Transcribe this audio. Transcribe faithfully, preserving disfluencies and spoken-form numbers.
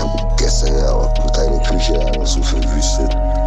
gestern ja auch eine kleine Küche, ja, so verwüstet.